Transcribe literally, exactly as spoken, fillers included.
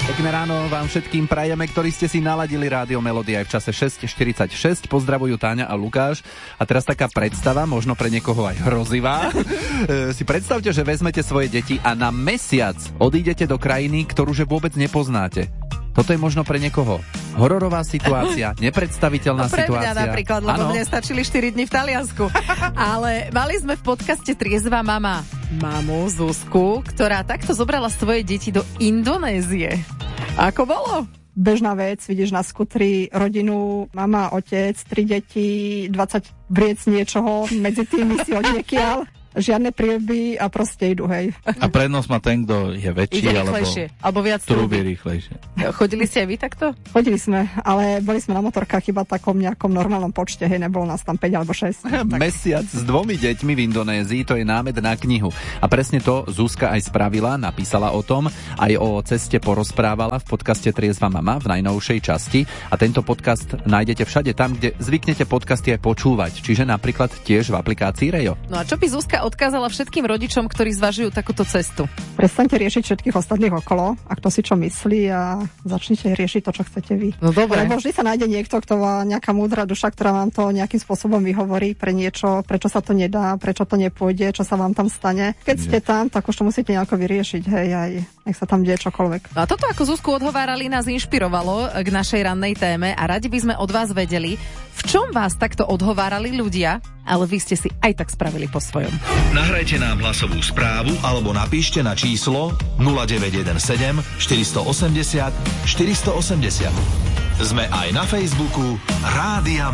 Pekné ráno vám všetkým prajeme, ktorí ste si naladili Rádio Melody aj v čase šesť štyridsaťšesť. Pozdravujú Táňa a Lukáš. A teraz taká predstava, možno pre niekoho aj hrozivá. Si predstavte, že vezmete svoje deti a na mesiac odídete do krajiny, ktorú že vôbec nepoznáte. Toto je možno pre niekoho hororová situácia, nepredstaviteľná no pre situácia. Pre mňa napríklad, lebo ano. Mne stačili štyri dni v Taliansku. Ale mali sme v podcaste Triezva mama mamu Zuzku, ktorá takto zobrala svoje deti do Indonézie. Ako bolo? Bežná vec, vidíš na skutri rodinu, mama, otec, tri deti, dvadsať vriec niečoho, medzi tými si odniekiaľ. Žiadne prieby a proste idú, hej. A prednosť má ten, kto je väčší, ide alebo alebo viac trúbi rýchlejšie. Chodili ste aj vy takto? Chodili sme, ale boli sme na motorkách iba takom nejakom normálnom počte, hej, nebolo nás tam päť alebo šesť. Mesiac s dvomi deťmi v Indonézii, to je námed na knihu. A presne to Zuzka aj spravila, napísala o tom, aj o ceste porozprávala v podcaste Triezva mama v najnovšej časti. A tento podcast nájdete všade tam, kde zvyknete podcasty aj počúvať. Čiže napríklad tiež v aplikácii Rejo. No a čo by Zuzka odkázala všetkým rodičom, ktorí zvažujú takúto cestu? Prestaňte riešiť všetkých ostatných okolo, a kto si čo myslí, a začnite riešiť to, čo chcete vy. No dobre. Lebo vždy sa nájde niekto, kto má nejaká múdra duša, ktorá vám to nejakým spôsobom vyhovorí pre niečo, prečo sa to nedá, prečo to nepôjde, čo sa vám tam stane. Keď ste tam, tak už to musíte nejako vyriešiť, hej, aj nech sa tam deje čokoľvek. No a toto, ako Zuzku odhovárali, nás inšpirovalo k našej rannej téme a radi by sme od vás vedeli, v čom vás takto odhovárali ľudia, ale vy ste si aj tak spravili po svojom. Nahrajte nám hlasovú správu alebo napíšte na číslo nula deväť jeden sedem štyri osem nula štyri osem nula. Sme aj na Facebooku Rádia